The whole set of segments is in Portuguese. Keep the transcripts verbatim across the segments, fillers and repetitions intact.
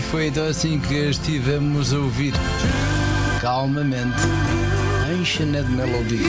foi então assim que estivemos a ouvir calmamente Ancient Melody.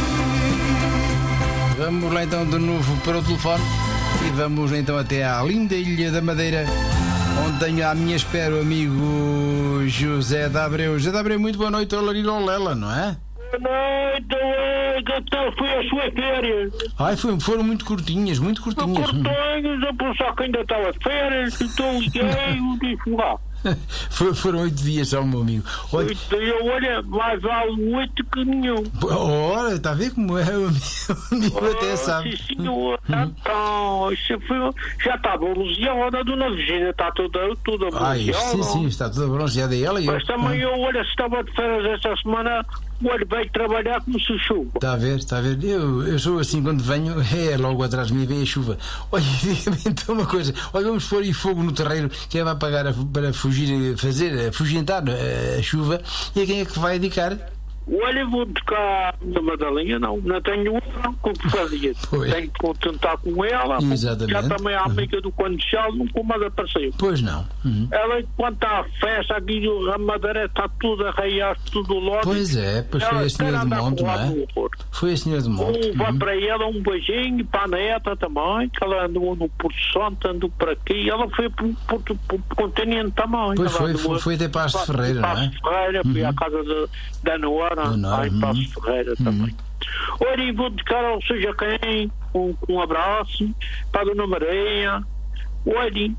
Vamos lá então de novo para o telefone e vamos então até à linda Ilha da Madeira, onde tenho à minha espera o amigo José de Abreu. José de Abreu, muito boa noite, Olarilolela, não é? Boa noite, que tal foi as suas férias? Ai, foi, foram muito curtinhas, muito curtinhas. Curtinhas, eu pensava que ainda estava de férias, então liguei e disse lá. For, foram oito dias só, meu amigo. Olha, oito dias, olha, mais vale oito que nenhum. Ora, está a ver como é? O amigo até sabe. Sim, senhor. Então, isso foi, já está bronzeada, a dona Virgínia está toda, toda Ai, bronzeada. sim, sim, está toda bronzeada ela e eu. Mas também eu, olha, se estava de férias esta semana, olha, veio trabalhar como se chuva. Está a ver, está a ver. Eu, eu sou assim, quando venho, é logo atrás de mim, vem a chuva. Olha, diga-me então uma coisa. Olha, vamos pôr aí fogo no terreiro, que é para apagar, a, para fugir, fazer, afugentar a, a chuva. E a quem é que vai dedicar? Olha, vou tocar na Madalinha, não, não tenho outra, como que fazia. Pois. Tenho que contentar com ela, exatamente. Já também a amiga do Conchal nunca mais apareceu. Pois não. Uhum. Ela, enquanto está a festa, aqui a Madeira está tudo a raiar, tudo logo. Pois é, pois foi a senhora do Monte, não é? Foi a senhora do Monte. Um, vai para ela um beijinho, para a neta também, que ela andou no Porto Santo, andou para aqui, ela foi para o continente também. Pois foi, andou, foi, foi até para as de Ferreira, não é? Para as de Ferreira, foi à casa de, da Noara, aí para as de Ferreira também. Olha, e vou dedicar ao seja quem, um, um abraço, para a Dona Maria, olha,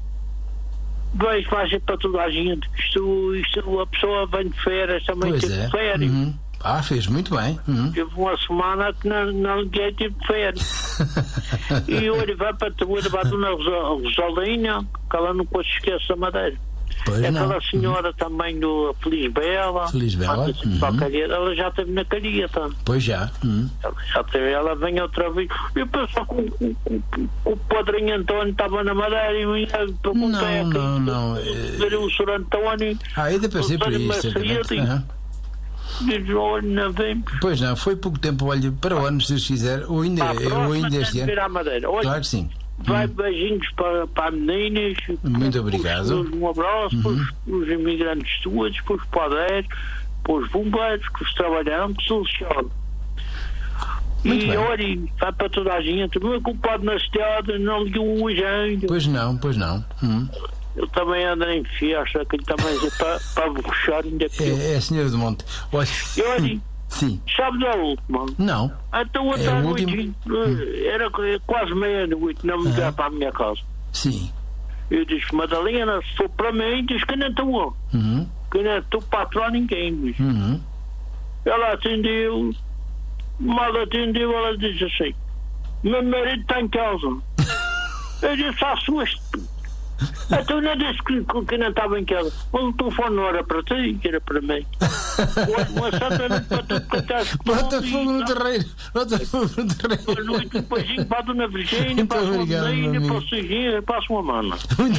vejo, vai para toda a gente, isto, isto, a pessoa vem de férias, também pois teve é. férias. Uhum. Ah, fez muito bem. Uhum. Teve uma semana que não, não ninguém teve férias. E olha, vai para a Dona Rosalina, que ela não pode esquecer da Madeira. Pois Aquela não. senhora uhum. também do Feliz Bela, Feliz Bela. Uhum. Ela já esteve na Calheta. Pois já. Uhum. Ela já teve, ela vem outra vez. Eu pensava que o, o padrinho António estava na Madeira e me perguntei não, não, não. Ver o senhor António. Ah, ainda pensei por isso. Diz, olha, não vem. Pois não, foi pouco tempo, olha, para o ano, se Deus quiser, ou ainda, ou ainda este ano. Olha, claro que sim. Vai hum. beijinhos para, para meninas. Muito para, obrigado. Para os, um abraço uhum. para, os, para os imigrantes todos, para os padeiros, para os bombeiros, para os trabalhantes, social. E bem. Olha, vai para toda a gente. Não é culpado na cidade, não lhe hoje ainda. Pois não, pois não. Hum. Ele também anda em fiesta, que ele também é para, para bruxar ainda que é, é a senhora do Monte. Olha. E olha, sim. Sabe da última? Não. Então, outra é noite, era quase meia-noite, não me dá para a minha casa. Sim. Eu disse, Madalena, se for para mim, diz que não estou. Uhum. Que não estou para aturar ninguém. Uhum. Ela atendeu, mal atendeu, ela disse assim, meu marido está em casa. Eu disse, à sua então não disse que, que não estava em casa. O telefone não era para ti, que era para mim. Uma santa noite para tu cantar. Bota fogo no terreiro. Bota fogo no terreiro. Boa noite, um beijinho para a Dona Virgínia, para a sua menina, para o Serginho, para a sua mana.